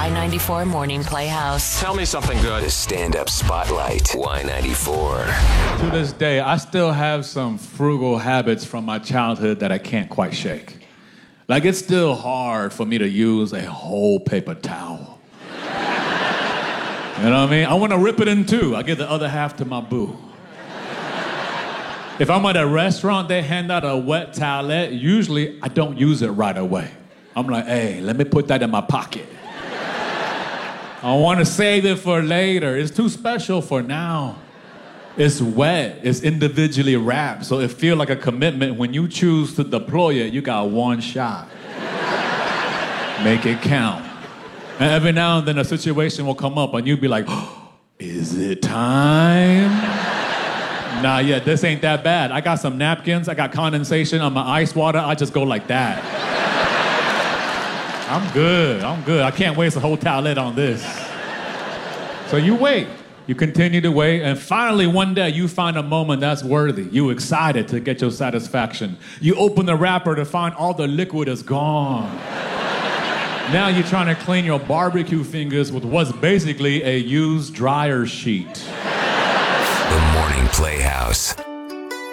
Y94 Morning Playhouse. Tell me something good. The stand-up spotlight. Y94. To this day, I still have some frugal habits from my childhood that I can't quite shake. Like, it's still hard for me to use a whole paper towel. You know what I mean? I want to rip it in two. I give the other half to my boo. If I'm at a restaurant, they hand out a wet towelette. Usually, I don't use it right away. I'm like, hey, let me put that in my pocket. I want to save it for later. It's too special for now. It's wet. It's individually wrapped, so it feels like a commitment. When you choose to deploy it, you got one shot. Make it count. And every now and then a situation will come up, and you'll be like, oh, is it time? Nah, yeah, this ain't that bad. I got some napkins. I got condensation on my ice water. I just go like that. I'm good. I can't waste a whole towelette on this. So you wait. You continue to wait, and finally one day you find a moment that's worthy. You excited to get your satisfaction. You open the wrapper to find all the liquid is gone. Now you're trying to clean your barbecue fingers with what's basically a used dryer sheet. The Morning Playhouse.